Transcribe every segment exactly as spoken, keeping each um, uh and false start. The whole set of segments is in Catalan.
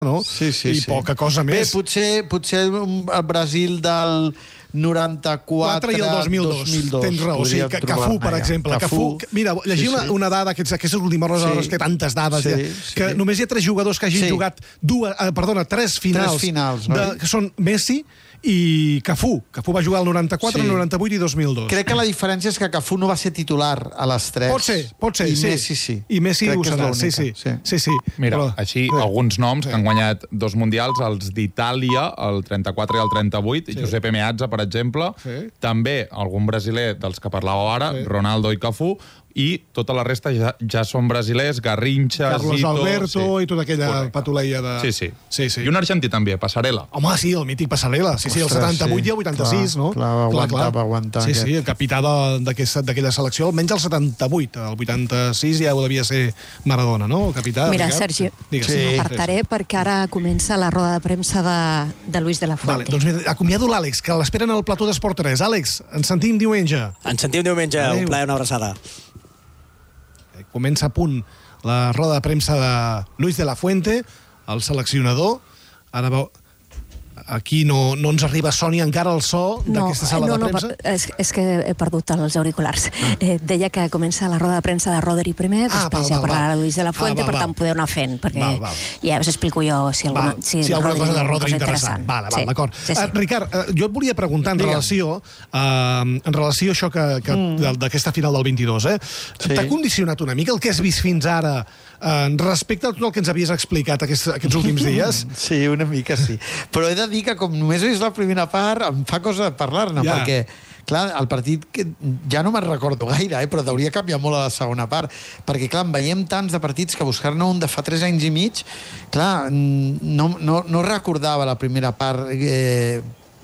no? Sí, sí, I sí. poca cosa més. Bé, potser, potser el Brasil del noranta-quatre i el dos mil dos. Tens raó. O sigui, que Cafú, per exemple. Cafú, mira, llegia una, una dada, aquestes, aquestes últimes hores, sí. que tantes dades, sí, ja, sí. que només hi ha tres jugadors que hagin sí. jugat dues, eh, perdona, tres finals, tres finals no? de, que són Messi i Cafú. Cafú va jugar el noranta-quatre, sí. el noranta-vuit i dos mil dos. Crec que la diferència és que Cafú no va ser titular a les tres. Pot ser, pot ser, I sí. Messi sí. I Messi ho serà, sí, sí. sí. sí, sí. Mira, Però... així, sí. alguns noms sí. que han guanyat dos mundials, els d'Itàlia, el trenta-quatre i el trenta-vuit, sí. Giuseppe Meazza, per exemple, sí. també algun brasiler dels que parlàveu ara, sí. Ronaldo i Cafú, i tota la resta ja, ja són brasilers, Garrincha, Carlos Zito... Alberto sí. i tota aquella Correcte. patuleia de... Sí, sí, sí, sí. I un argentí també, Passarella. Home, sí, el mític Passarella. Sí, sí, el setanta-vuit sí. i el vuitanta-sis, clar, no? Clar, va aguantar, clar, clar. va aguantar. Sí, sí, el capità d'aquella selecció, almenys el setanta-vuit. El vuitanta-sis ja ho devia ser Maradona, no? El capità. Mira, Ricard. Sergi, Digues. sí. m'apartaré sí. perquè ara comença la roda de premsa de, de Luis de la Fuente. Vale, doncs mira, acomiado l'Àlex, que l'esperen al plató d'Esport tres. Àlex, ens sentim diumenge. Ens sentim diumenge, Adeu. Un plaer, una abraçada. Comença a punt la roda de premsa de Luis de la Fuente, el seleccionador. Ara veu... Aquí no, no ens arriba, Sònia, encara el so d'aquesta sala no, de no, premsa? No, és, és que he perdut els auriculars. Ah. Eh, deia que comença la roda de premsa de Rodri primer, ah, després val, ja parlarà Luis de la Fuente, ah, val, per tant podeu anar fent, perquè val, val. ja us explico jo si alguna, val. si si alguna Rodri, cosa de Rodri cosa interessant. Val, val, sí. d'acord. Sí, sí. Uh, Ricard, uh, jo et volia preguntar en Digue. relació uh, en relació a això que, que mm. d'aquesta final del vint-i-dos, eh? Sí. T'ha condicionat una mica el que has vist fins ara uh, respecte a tot el que ens havies explicat aquests, aquests últims dies? Sí, una mica sí. Però he de dir que com només he vist la primera part, em fa cosa de parlar-ne, ja. perquè, clar, el partit que ja no me'n recordo gaire, eh, però hauria canviat molt a la segona part, perquè, clar, en veiem tants de partits que buscar-ne un de fa tres anys i mig, clar, no, no, no recordava la primera part. Eh,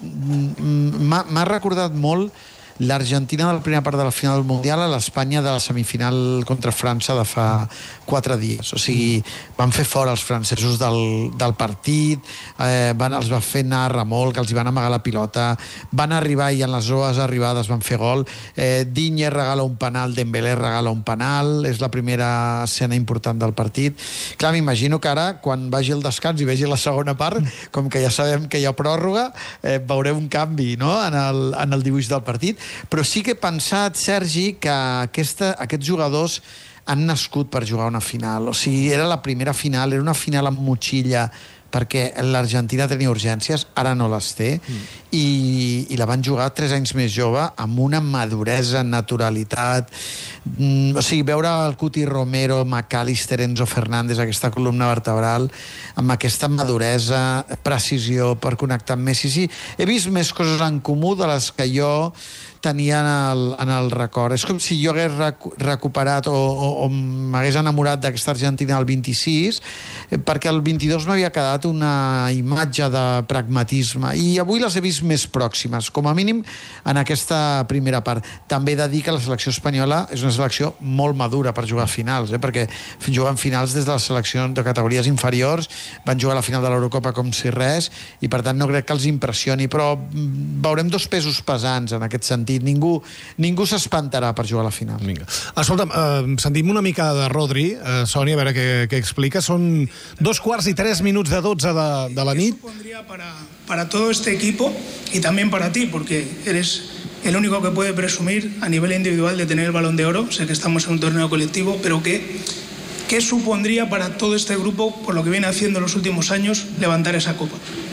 m'ha recordat molt l'Argentina de la primera part de la final del Mundial a l'Espanya de la semifinal contra França de fa quatre dies. O sigui, van fer fora els francesos del, del partit, eh, van, els va fer anar a remolc, que els hi van amagar la pilota, van arribar i en les zones arribades van fer gol. Eh, Digne regala un penal, Dembélé regala un penal, és la primera escena important del partit. Clar, m'imagino que ara, quan vagi el descans i vegi la segona part, com que ja sabem que hi ha pròrroga, eh, veurem un canvi, no?, en el, en el dibuix del partit. Però sí que he pensat, Sergi, que aquesta, aquests jugadors han nascut per jugar una final. O sigui, era la primera final, era una final amb motxilla, perquè l'Argentina tenia urgències, ara no les té, mm. i, i la van jugar tres anys més jove, amb una maduresa, naturalitat. Mm, o sigui, veure el Cuti Romero, McAllister, Enzo Fernández, aquesta columna vertebral, amb aquesta maduresa, precisió per connectar amb Messi. Sí, he vist més coses en comú de les que jo tenia en el, en el record. És com si jo hagués recu recuperat o, o, o m'hagués enamorat d'aquesta Argentina del vint-i-sis, perquè el vint-i-dos m'havia quedat una imatge de pragmatisme, i avui les he vist més pròximes, com a mínim en aquesta primera part. També he de dir que la selecció espanyola és una selecció molt madura per jugar a finals, eh? perquè juguen finals des de les seleccions de categories inferiors, van jugar a la final de l'Eurocopa com si res, i per tant no crec que els impressioni, però veurem dos pesos pesants en aquest sentit. Ningú, ningú s'espantarà per jugar a la final. Vinga. Escolta'm, eh, sentim una mica de Rodri, eh, Sònia, a veure què, què explica. Són dos quarts i tres minuts de dotze de, de la nit. ¿Qué supondría para, para todo este equipo y también para ti? Porque eres el único que puede presumir a nivel individual de tener el Balón de Oro. Sé que estamos en un torneo colectivo, pero ¿qué, qué supondría para todo este grupo, por lo que viene haciendo en los últimos años, levantar esa copa?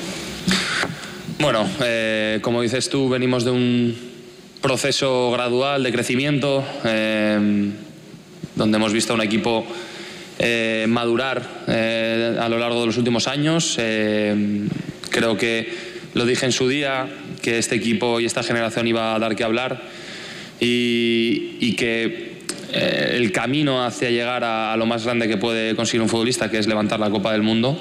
Bueno, eh, como dices tú, venimos de un proceso gradual de crecimiento, eh, donde hemos visto a un equipo eh, madurar eh, a lo largo de los últimos años. Eh, creo que lo dije en su día, que este equipo y esta generación iba a dar que hablar, y, y que eh, el camino hacia llegar a, a lo más grande que puede conseguir un futbolista, que es levantar la Copa del Mundo,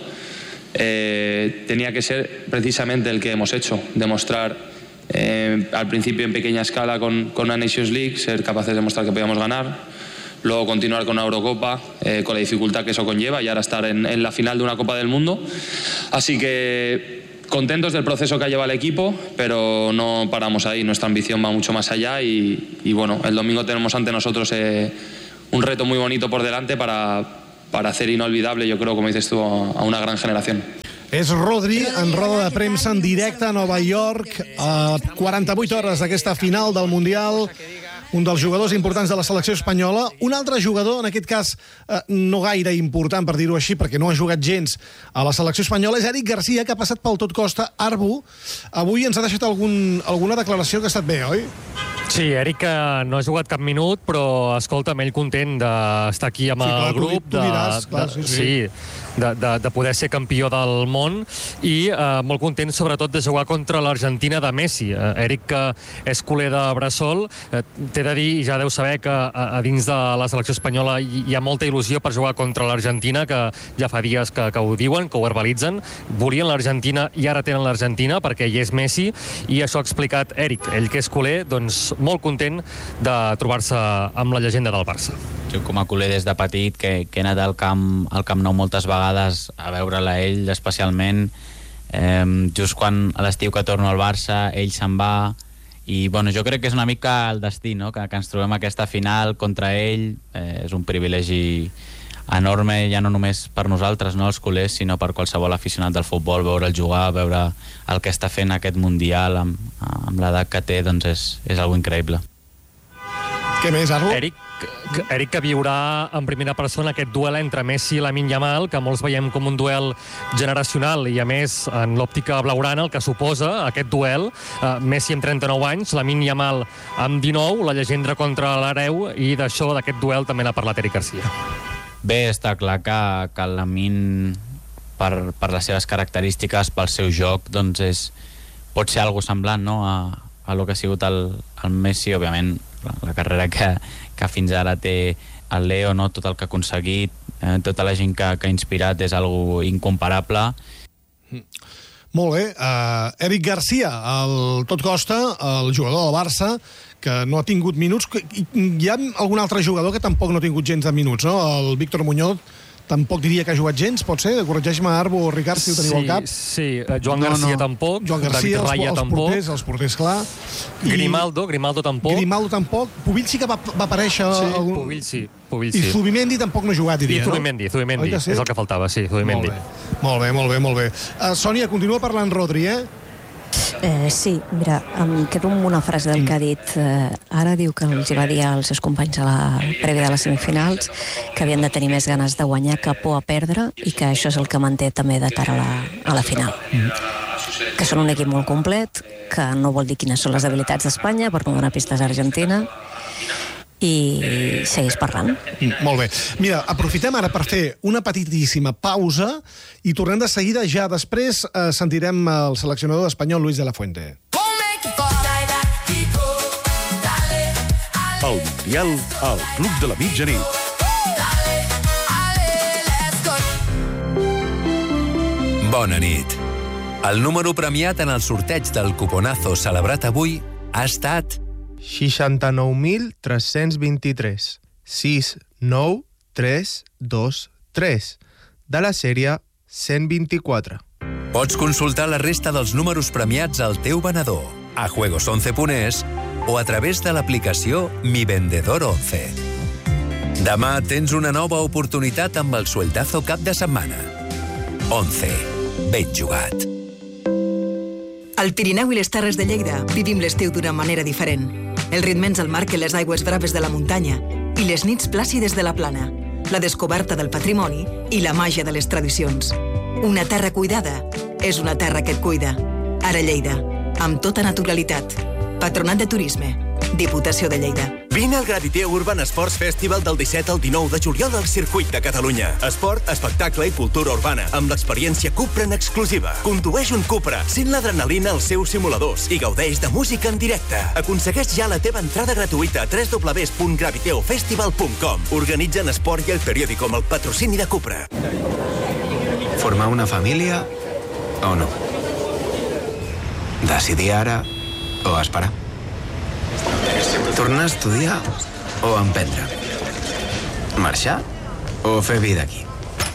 eh, tenía que ser precisamente el que hemos hecho, demostrar Eh, al principio en pequeña escala con, con una Nations League, ser capaces de demostrar que podíamos ganar, luego continuar con una Eurocopa, eh, con la dificultad que eso conlleva, y ahora estar en, en la final de una Copa del Mundo. Así que contentos del proceso que ha llevado el equipo, pero no paramos ahí, nuestra ambición va mucho más allá, y, y bueno, el domingo tenemos ante nosotros eh, un reto muy bonito por delante para, para hacer inolvidable, yo creo, como dices tú, a una gran generación. És Rodri en roda de premsa en directe a Nova York a quaranta-vuit hores d'aquesta final del Mundial. Un dels jugadors importants de la selecció espanyola. Un altre jugador, en aquest cas eh, no gaire important, per dir-ho així, perquè no ha jugat gens a la selecció espanyola, és Eric Garcia, que ha passat pel tot costa Arbu. Avui ens ha deixat algun, alguna declaració que ha estat bé, oi? Sí, Eric no ha jugat cap minut, però escolta'm, ell content d'estar aquí amb sí, clar, el grup. Tu, tu diràs, de, clar, sí, sí. sí de, de, de poder ser campió del món i eh, molt content sobretot de jugar contra l'Argentina de Messi. Eh, Eric, que és culer de Bressol, eh, t'he de dir, i ja deu saber que a, a dins de la selecció espanyola hi, hi ha molta il·lusió per jugar contra l'Argentina, que ja fa dies que, que ho diuen, que ho verbalitzen. Volien l'Argentina i ara tenen l'Argentina perquè hi és Messi, i això ha explicat Eric, ell que és culer, doncs molt content de trobar-se amb la llegenda del Barça. Jo com a culer des de petit, que, que he anat al camp, al Camp Nou moltes vegades a veure'l a ell especialment, eh, just quan a l'estiu que torno al Barça ell se'n va, i bueno, jo crec que és una mica el destí, no? que, que ens trobem aquesta final contra ell. Eh, és un privilegi enorme, ja no només per nosaltres, no, els culers, sinó per qualsevol aficionat del futbol. Veure'l jugar, veure el que està fent aquest Mundial amb, amb l'edat que té, doncs és, és algo increïble. Què més, Arbu? Eric, Eric que viurà en primera persona aquest duel entre Messi i Lamine Yamal, que molts veiem com un duel generacional i, a més, en l'òptica blaugrana, el que suposa aquest duel. Uh, Messi amb trenta-nou anys, Lamine Yamal amb dinou, la llegenda contra l'hereu, i d'això, d'aquest duel, també n'ha parlat Eric Garcia. Bé, està clar que, que el Lamine, per, per les seves característiques, pel seu joc, doncs és, pot ser algo semblant, no?, a, a lo que ha sigut el, el Messi, òbviament, la, la carrera que, que fins ara té el Leo, no? Tot el que ha aconseguit, eh, tota la gent que, que ha inspirat és algo incomparable. Molt bé. Uh, Eric Garcia, el tot costa, el jugador del Barça, que no ha tingut minuts. Hi ha algun altre jugador que tampoc no ha tingut gens de minuts, no? El Víctor Muñoz tampoc diria que ha jugat gens, pot ser? Corregeix-me, Arbu o Ricard, si ho teniu sí, al cap. Sí, Joan no, Garcia no. tampoc, Joan Garcia, David Raya els, els tampoc. Porters, els porters, clar. I Grimaldo, Grimaldo tampoc. Grimaldo tampoc. Pubill sí que va, va aparèixer... Sí, algun... Pubill sí. Pubill sí. I Zubimendi tampoc no ha jugat, diria, I Zubimendi, no? Zubimendi, sí? És el que faltava, sí, Zubimendi. Molt bé, molt bé, molt bé. Uh, Sònia, continua parlant Rodri, eh? Eh, sí, mira, em quedo amb una frase del que ha dit. Eh, ara diu que els va dir als seus companys a la prèvia de les semifinals que havien de tenir més ganes de guanyar que por a perdre, i que això és el que manté també de cara a la, a la final. Mm. Que són un equip molt complet, que no vol dir quines són les debilitats d'Espanya, per no donar pistes a Argentina, i segueix parlant. Mm, molt bé. Mira, aprofitem ara per fer una petitíssima pausa i tornem de seguida. Ja després eh, sentirem el seleccionador espanyol Luis de la Fuente. El Mundial al Club de la Mitjanit. Bona nit. El número premiat en el sorteig del cuponazo celebrat avui ha estat seixanta-nou mil tres-cents vint-i-tres sis nou tres dos tres de la sèrie cent vint-i-quatre. Pots consultar la resta dels números premiats al teu venedor, a juegos once punt es o a través de l'aplicació Mi Vendedor once. Demà tens una nova oportunitat amb el sueldazo cap de setmana. once. Ben jugat. Al Pirineu i les Terres de Lleida vivim l'estiu d'una manera diferent. El ritme ens el marquen les aigües braves de la muntanya i les nits plàcides de la plana, la descoberta del patrimoni i la màgia de les tradicions. Una terra cuidada és una terra que et cuida. Ara Lleida, amb tota naturalitat. Patronat de Turisme, Diputació de Lleida. Vine al Graviteo Urban Sports Festival del disset al dinou de juliol al Circuit de Catalunya. Esport, espectacle i cultura urbana, amb l'experiència Cupra en exclusiva. Condueix un Cupra, sent l'adrenalina als seus simuladors i gaudeix de música en directe. Aconsegueix ja la teva entrada gratuïta a w w w punt graviteo festival punt com. Organitzen Esport i El Periódico amb el patrocini de Cupra. Formar una família o no? Decidir ara o esperar? Tornar a estudiar o emprendre? Marxar o fer vida aquí?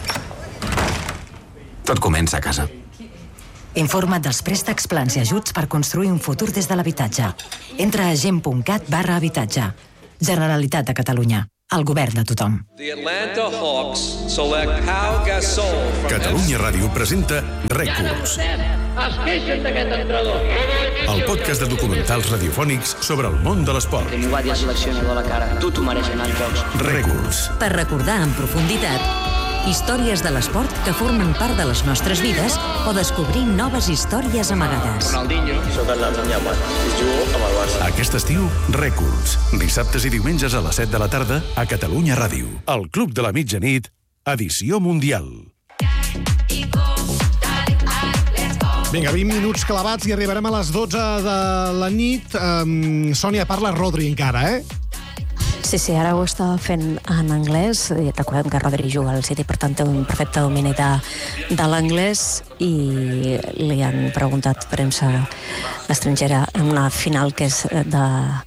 Tot comença a casa. Informa't dels préstecs, plans i ajuts per construir un futur des de l'habitatge. Entra a gent punt cat barra habitatge. Generalitat de Catalunya. el govern de tothom. The Atlanta Hawks select Pau Gasol. Catalunya Ràdio presenta Rècords, Es queixen d'aquest entrenador. el podcast de documentals radiofònics sobre el món de l'esport. M'ho va dir el seleccionador a la cara. Tu t'ho mereixes anar als jocs. Rècords. Per recordar en profunditat històries de l'esport que formen part de les nostres vides o descobrir noves històries amagades. Ronaldinho. Soc el Ronaldinho, i jugo amb el Barça. Aquest estiu, Rècords. Dissabtes i diumenges a les set de la tarda a Catalunya Ràdio. El Club de la Mitjanit, edició mundial. Vinga, vint minuts clavats i arribarem a les dotze de la nit. Um, Sònia, parla Rodri encara, eh? Sí, sí, ara ho estava fent en anglès. Recordem que Rodri juga al City, per tant té un perfecte domini de, de l'anglès, i li han preguntat premsa estrangera en una final que és de,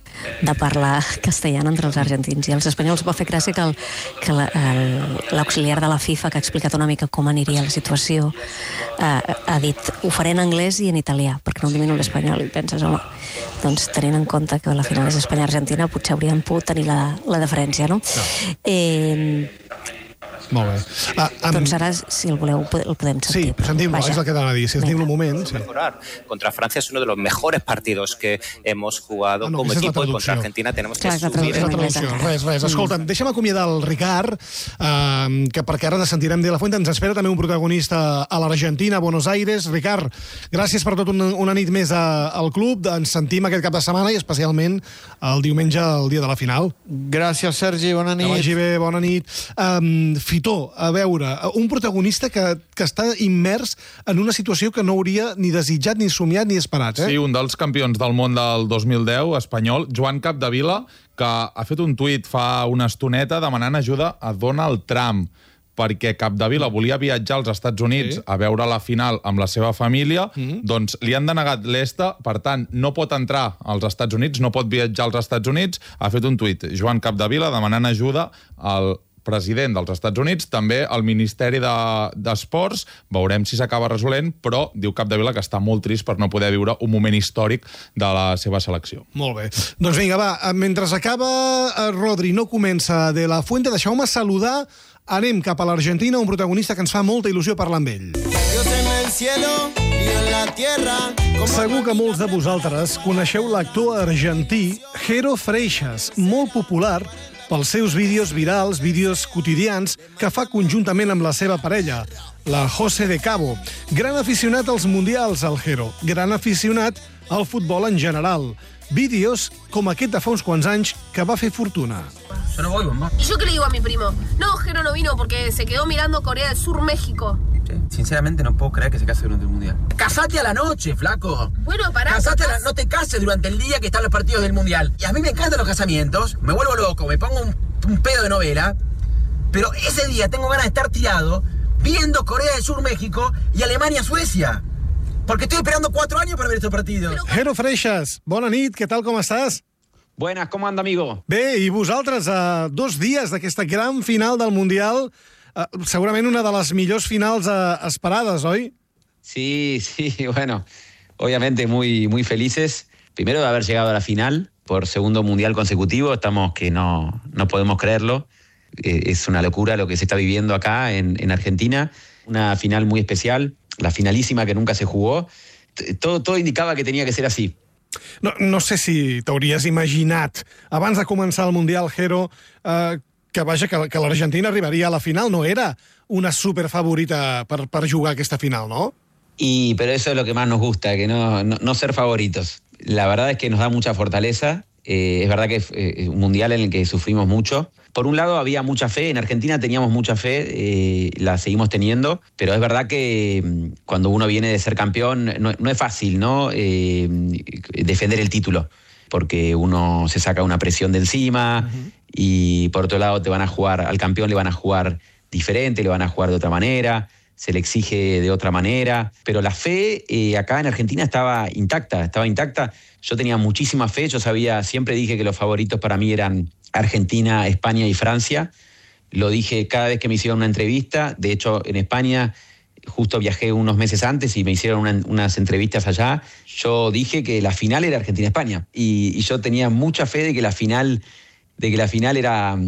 de parlar castellana entre els argentins i els espanyols. Va fer gràcia que, el, que la, el, l'auxiliar de la FIFA, que ha explicat una mica com aniria la situació, eh, ha dit, ho faré en anglès i en italià, perquè no domino l'espanyol. I penses, home, doncs tenint en compte que la final és Espanya-Argentina, potser hauríem pogut tenir la, la deferència, no? no. Eh, Molt bé. Ah, um... Doncs ara, si el voleu, el podem sentir. Sí, sentim-lo, és el que t'anava a dir. Si sentim un moment... Sí. Contra Francia es uno de los mejores partidos que hemos jugado ah, no, como equipo, y contra Argentina tenemos que Clar, subir... És la traducció. Res, res. Escolta'm, deixa'm acomiadar el Ricard, eh, que perquè ara ens sentirem de la Fuente. Ens espera també un protagonista a l'Argentina, a Buenos Aires. Ricard, gràcies per tot una, una nit més a, al club. Ens sentim aquest cap de setmana i especialment el diumenge, el dia de la final. Gràcies, Sergi. Bona nit. Que vagi bé, bona nit. Um, Fitó, a veure, un protagonista que, que està immers en una situació que no hauria ni desitjat, ni somiat, ni esperat, eh? Sí, un dels campions del món del dos mil deu, espanyol, Joan Capdevila, que ha fet un tuit fa una estoneta demanant ajuda a Donald Trump, perquè Capdevila volia viatjar als Estats Units sí. a veure la final amb la seva família, mm-hmm. doncs li han denegat l'ESTA, per tant, no pot entrar als Estats Units, no pot viatjar als Estats Units. Ha fet un tuit, Joan Capdevila, demanant ajuda al president dels Estats Units, també al Ministeri de, d'Esports. Veurem si s'acaba resolent, però diu Capdevila que està molt trist per no poder viure un moment històric de la seva selecció. Molt bé. Doncs vinga, va, mentre acaba Rodri, no comença de la Fuente, deixeu-me saludar. Anem cap a l'Argentina, un protagonista que ens fa molta il·lusió parlar amb ell. Segur que molts de vosaltres coneixeu l'actor argentí Jero Freixas, molt popular pels seus vídeos virals, vídeos quotidians, que fa conjuntament amb la seva parella, la José de Cabo. Gran aficionat als mundials, el Jero. Gran aficionat al futbol en general. Vídeos com aquest de fa uns quants anys que va fer fortuna. Yo no voy, mamá. ¿Y yo qué le digo a mi primo? No, Jero no vino porque se quedó mirando Corea del Sur, México. Sinceramente no puedo creer que se case durante el Mundial. ¡Casate a la noche, flaco! Bueno, pará. Casate a la... No te cases durante el día que están los partidos del Mundial. Y a mí me encantan los casamientos, me vuelvo loco, me pongo un, un pedo de novela, pero ese día tengo ganas de estar tirado viendo Corea del Sur, México y Alemania, Suecia. Porque estoy esperando cuatro años para ver estos partidos. Jero Freixas, bona nit, què tal, com estàs? Buenas, ¿cómo anda, amigo? Bé, i vosaltres, a dos dies d'aquesta gran final del Mundial, Uh, segurament una de les millors finals uh, esperades, ¿oi? Sí, sí, bueno, obviamente muy, muy felices. Primero de haber llegado a la final por segundo Mundial consecutivo, estamos que no, no podemos creerlo. Eh, es una locura lo que se está viviendo acá en, en Argentina. Una final muy especial, la finalísima que nunca se jugó. Todo, todo indicaba que tenía que ser así. No, no sé si t'hauries imaginat, abans de començar el Mundial, Jero, uh, que vaja, que, que l'Argentina arribaria a la final. No era una superfavorita per, per jugar aquesta final, ¿no? Y, pero eso es lo que más nos gusta, que no, no, no ser favoritos. La verdad es que nos da mucha fortaleza. Eh, es verdad que es eh, un mundial en el que sufrimos mucho. Por un lado había mucha fe, en Argentina teníamos mucha fe, eh, la seguimos teniendo, pero es verdad que cuando uno viene de ser campeón no, no es fácil, ¿no? Eh, defender el título, porque uno se saca una presión de encima. Uh-huh. Y por otro lado te van a jugar, al campeón le van a jugar diferente, le van a jugar de otra manera, se le exige de otra manera, pero la fe eh, acá en Argentina estaba intacta, estaba intacta. Yo tenía muchísima fe, yo sabía, siempre dije que los favoritos para mí eran Argentina, España y Francia. Lo dije cada vez que me hicieron una entrevista. De hecho, en España justo viajé unos meses antes y me hicieron una, unas entrevistas allá. Yo dije que la final era Argentina-España y, y yo tenía mucha fe de que la final... de que la final era,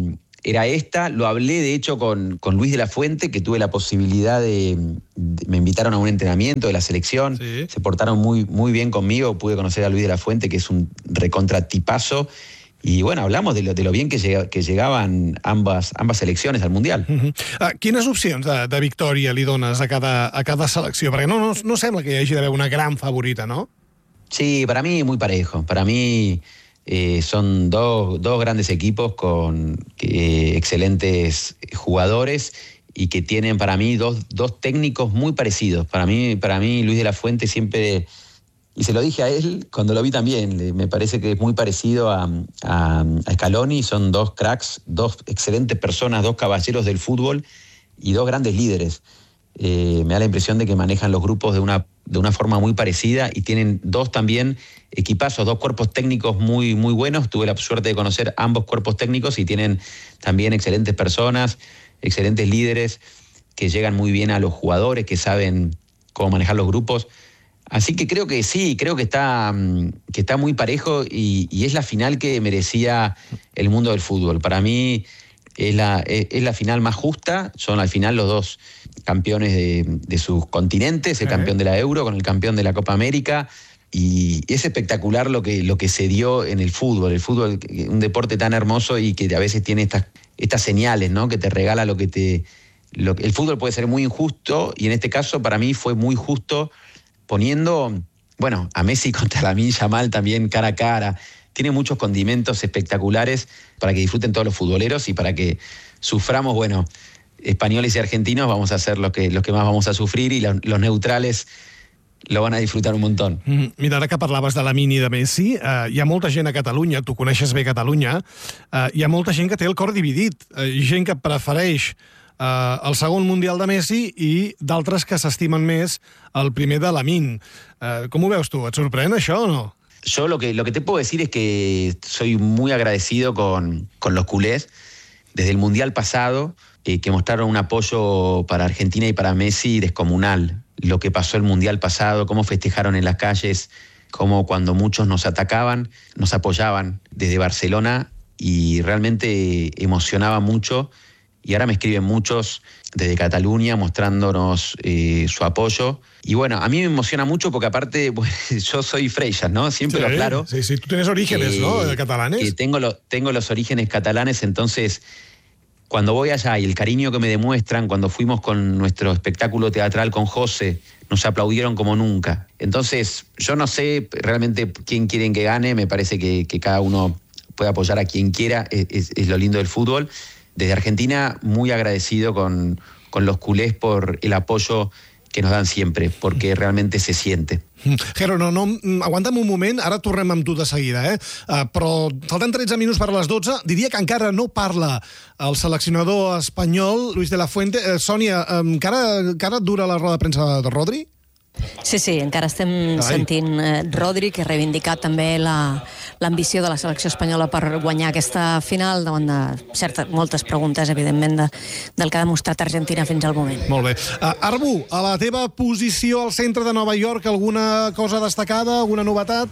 era esta. Lo hablé, de hecho, con, con Luis de la Fuente, que tuve la posibilidad de, de... Me invitaron a un entrenamiento de la selección. Sí. Se portaron muy, muy bien conmigo. Pude conocer a Luis de la Fuente, que es un recontratipazo. Y bueno, hablamos de lo, de lo bien que, llega, que llegaban ambas, ambas selecciones al Mundial. Uh-huh. uh, quines opcions de, de victòria li dones a cada, a cada selecció? Perquè no, no, no sembla que hi hagi d'haver una gran favorita, ¿no? Sí, para mí muy parejo. Para mí eh, son dos, dos grandes equipos con eh, excelentes jugadores y que tienen para mí dos, dos técnicos muy parecidos. Para mí, para mí Luis de la Fuente siempre... Y se lo dije a él cuando lo vi también, me parece que es muy parecido a, a, a Scaloni. Son dos cracks, dos excelentes personas, dos caballeros del fútbol y dos grandes líderes. Eh, me da la impresión de que manejan los grupos de una, de una forma muy parecida y tienen dos también equipazos, dos cuerpos técnicos muy, muy buenos. Tuve la suerte de conocer ambos cuerpos técnicos y tienen también excelentes personas, excelentes líderes que llegan muy bien a los jugadores, que saben cómo manejar los grupos. Así que creo que sí, creo que está, que está muy parejo y, y es la final que merecía el mundo del fútbol. Para mí es la, es, es la final más justa, son al final los dos campeones de, de sus continentes, el campeón de la Euro con el campeón de la Copa América, y es espectacular lo que, lo que se dio en el fútbol. El fútbol, un deporte tan hermoso y que a veces tiene estas, estas señales, ¿no? Que te regala lo que te... Lo, el fútbol puede ser muy injusto y en este caso para mí fue muy justo, poniendo, bueno, a Messi contra Lamine Yamal también cara a cara. Tiene muchos condimentos espectaculares para que disfruten todos los futboleros y para que suframos, bueno, españoles y argentinos vamos a ser los que, los que más vamos a sufrir y los, los neutrales lo van a disfrutar un montón. Mm, mira, ara que parlaves de Lamine i de Messi, eh, hi ha molta gent a Catalunya, tu coneixes bé Catalunya, eh, hi ha molta gent que té el cor dividit, eh, gent que prefereix Uh, el segon Mundial de Messi i d'altres que s'estimen més el primer de Lamine. Uh, com ho veus tu? Et sorprèn això o no? Yo lo que, lo que te puedo decir es que soy muy agradecido con, con los culés desde el Mundial pasado, eh, que mostraron un apoyo para Argentina y para Messi descomunal. Lo que pasó el Mundial pasado, cómo festejaron en las calles, cómo cuando muchos nos atacaban, nos apoyaban desde Barcelona y realmente emocionaba mucho. Y ahora me escriben muchos desde Cataluña mostrándonos eh, su apoyo. Y bueno, a mí me emociona mucho porque aparte pues, yo soy Freixas, ¿no? Siempre sí, lo aclaro. Sí, sí, tú tienes orígenes, eh, ¿no? Catalanes. Que tengo, lo, tengo los orígenes catalanes, entonces cuando voy allá y el cariño que me demuestran, cuando fuimos con nuestro espectáculo teatral con José, nos aplaudieron como nunca. Entonces, yo no sé realmente quién quieren que gane, me parece que, que cada uno puede apoyar a quien quiera, es, es, es lo lindo del fútbol. Desde Argentina, muy agradecido con, con los culés por el apoyo que nos dan siempre, porque realmente se siente. Jero, no, no, aguanta'm un moment, ara tornem amb tu de seguida, eh? Uh, però faltant tretze minuts per a les dotze, diria que encara no parla el seleccionador espanyol, Luis de la Fuente. Uh, Sònia, um, encara, encara dura la roda de premsa de Rodri? Sí, sí, encara estem Ai. sentint eh, Rodri, que ha reivindicat també l'ambició de la selecció espanyola per guanyar aquesta final, davant de certes, moltes preguntes, evidentment, de, del que ha demostrat Argentina fins al moment. Molt bé. Uh, Arbu, a la teva posició al centre de Nova York, alguna cosa destacada, alguna novetat?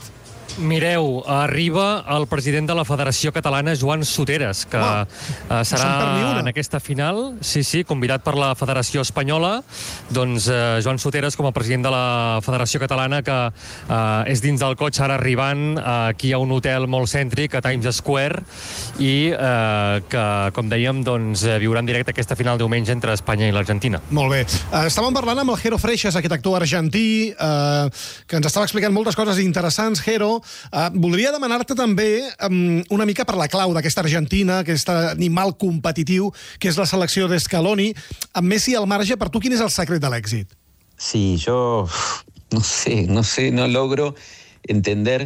Mireu, arriba el president de la Federació Catalana, Joan Soteres, que oh, uh, serà en aquesta final, sí, sí, convidat per la Federació Espanyola. Doncs uh, Joan Soteres, com a president de la Federació Catalana, que uh, és dins del cotxe ara arribant uh, aquí a un hotel molt cèntric, a Times Square, i uh, que, com dèiem, doncs, viurà en directe aquesta final diumenge entre Espanya i l'Argentina. Molt bé. Uh, estàvem parlant amb el Jero Freixas, aquest actor argentí, uh, que ens estava explicant moltes coses interessants. Jero, Uh, voldria demanar-te també um, una mica per la clau d'aquesta Argentina, aquest animal competitiu que és la selecció d'Scaloni. Amb Messi al marge, per tu quin és el secret de l'èxit? Sí, yo no sé, no sé, no logro entender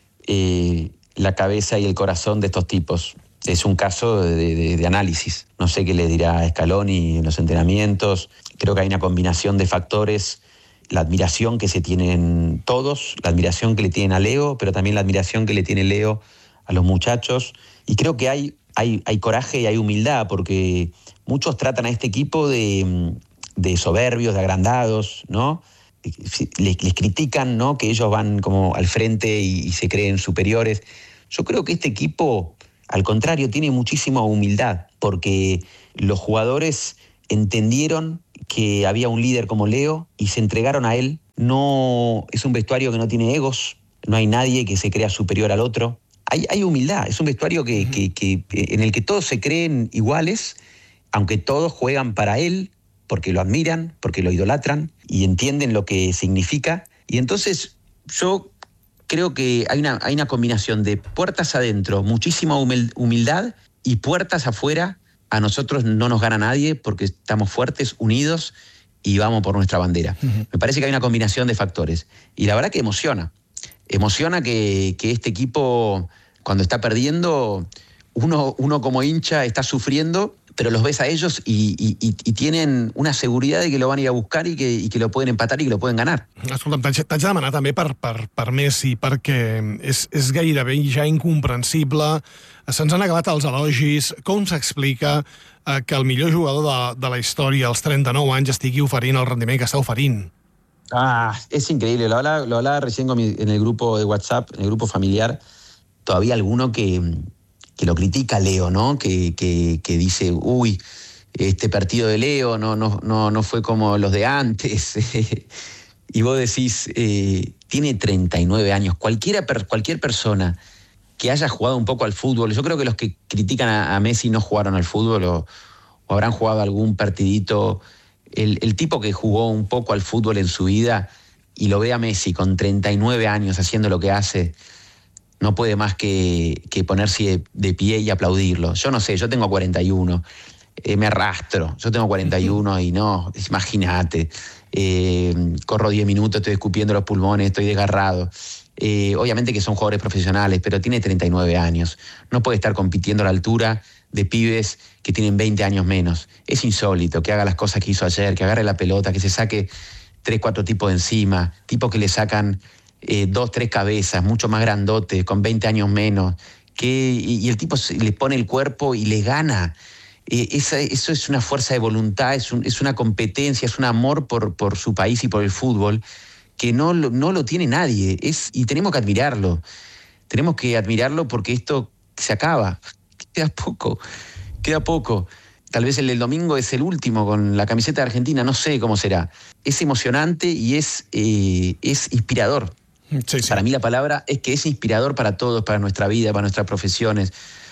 eh, la cabeza y el corazón de estos tipos. Es un caso de, de, de análisis. No sé qué le dirá Scaloni en los entrenamientos. Creo que hay una combinación de factores. La admiración que se tienen todos, la admiración que le tienen a Leo, pero también la admiración que le tiene Leo a los muchachos. Y creo que hay, hay, hay coraje y hay humildad, porque muchos tratan a este equipo de, de soberbios, de agrandados, ¿no? Les, les critican, ¿no? Que ellos van como al frente y, y se creen superiores. Yo creo que este equipo Al contrario, tiene muchísima humildad, porque los jugadores entendieron que había un líder como Leo y se entregaron a él. No, es un vestuario que no tiene egos, no hay nadie que se crea superior al otro. Hay, hay humildad, es un vestuario que, que, que, en el que todos se creen iguales, aunque todos juegan para él, porque lo admiran, porque lo idolatran y entienden lo que significa. Y entonces yo creo que hay una, hay una combinación de puertas adentro, muchísima humildad, y puertas afuera. A nosotros no nos gana nadie porque estamos fuertes, unidos y vamos por nuestra bandera. Uh-huh. Me parece que hay una combinación de factores. Y la verdad que emociona. Emociona que, que este equipo, cuando está perdiendo, uno, uno como hincha está sufriendo, pero los ves a ellos y, y, y tienen una seguridad de que lo van a ir a buscar i que, i que lo pueden empatar i que lo pueden ganar. Escolta'm, t'haig de demanar també per, per, per Messi, perquè és, és gairebé ja incomprensible. Se'ns han acabat els elogis. Com s'explica eh, que el millor jugador de, de la història, als trenta-nou anys, estigui oferint el rendiment que està oferint? Ah, es increíble. Lo hablaba, lo hablaba recién con mi, en el grupo de WhatsApp, en el grupo familiar. Todavía alguno que... que lo critica Leo, ¿no? Que, que, que dice, uy, este partido de Leo no, no, no, no fue como los de antes. Y vos decís, eh, tiene treinta y nueve años. Cualquiera, cualquier persona que haya jugado un poco al fútbol, yo creo que los que critican a, a Messi no jugaron al fútbol o, o habrán jugado algún partidito. El, el tipo que jugó un poco al fútbol en su vida y lo ve a Messi con treinta y nueve años haciendo lo que hace, no puede más que, que ponerse de, de pie y aplaudirlo. Yo no sé, yo tengo cuarenta y uno, eh, me arrastro, yo tengo cuarenta y uno y no, imagínate, eh, corro diez minutos, estoy escupiendo los pulmones, estoy desgarrado. Eh, obviamente que son jugadores profesionales, pero tiene treinta y nueve años. No puede estar compitiendo a la altura de pibes que tienen veinte años menos. Es insólito que haga las cosas que hizo ayer, que agarre la pelota, que se saque tres, cuatro tipos de encima, tipos que le sacan... Eh, dos, tres cabezas, mucho más grandotes, con veinte años menos, que, y, y el tipo le pone el cuerpo y le gana. Eh, esa, eso es una fuerza de voluntad, es, un, es una competencia, es un amor por, por su país y por el fútbol que no, no lo tiene nadie. Es, y tenemos que admirarlo. Tenemos que admirarlo porque esto se acaba. Queda poco, queda poco. Tal vez el del domingo es el último con la camiseta de Argentina, no sé cómo será. Es emocionante y es, eh, es inspirador. Sí, sí. Para mí la palabra es que es inspirador para todos, para nuestra vida, para nuestras profesiones.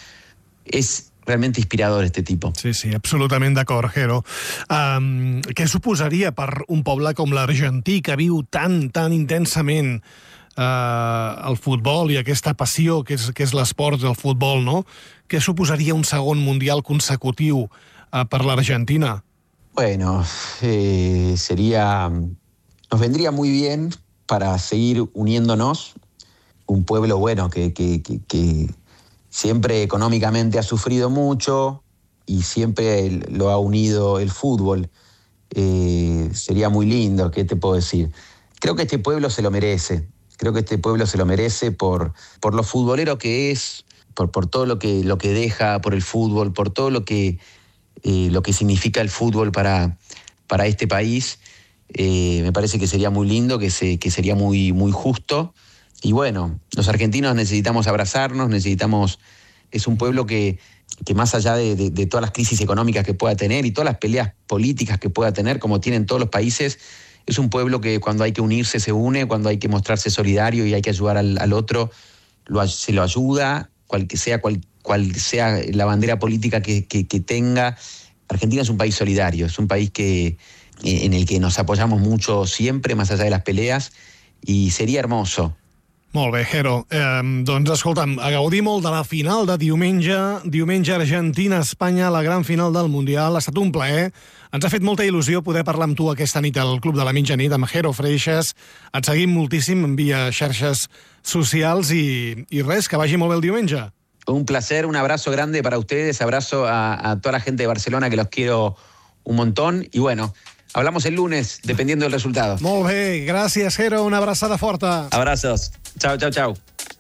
És realment inspirador, este tipo. Sí, sí, absolutament d'acord, Jero. Um, què suposaria per un poble com l'Argentí, que viu tan, tan intensament uh, el futbol i aquesta passió que és, que és l'esport del futbol, no? Què suposaria un segon mundial consecutiu uh, per l'Argentina? Bueno, eh, sería... Nos vendría muy bien para seguir uniéndonos, un pueblo, bueno, que, que, que, que siempre económicamente ha sufrido mucho y siempre lo ha unido el fútbol. Eh, sería muy lindo, ¿qué te puedo decir? Creo que este pueblo se lo merece, creo que este pueblo se lo merece por, por lo futbolero que es, por, por todo lo que, lo que deja por el fútbol, por todo lo que, eh, lo que significa el fútbol para, para este país. Eh, me parece que sería muy lindo, que, se, que sería muy, muy justo. Y bueno, los argentinos necesitamos abrazarnos, necesitamos... Es un pueblo que, que más allá de, de, de todas las crisis económicas que pueda tener y todas las peleas políticas que pueda tener, como tienen todos los países, es un pueblo que cuando hay que unirse se une, cuando hay que mostrarse solidario y hay que ayudar al, al otro, lo, se lo ayuda, cual que sea, cual, cual sea la bandera política que, que, que tenga. Argentina es un país solidario, es un país que... en el que nos apoyamos mucho siempre, más allá de las peleas, y sería hermoso. Molt bé, Jero. Eh, doncs, escolta'm, a gaudir molt de la final de diumenge, diumenge Argentina-Espanya, la gran final del Mundial. Ha estat un plaer. Ens ha fet molta il·lusió poder parlar amb tu aquesta nit al Club de la Mitjanit, amb Jero Freixas. Et seguim moltíssim via xarxes socials i, i res, que vagi molt bé el diumenge. Un placer, un abrazo grande para ustedes, abrazo a, a toda la gente de Barcelona, que los quiero un montón, y bueno... Hablamos el lunes, dependiendo del resultado. Molt bé, gràcies, Jero. Una abraçada forta. Abrazos. Chao, chao, chao.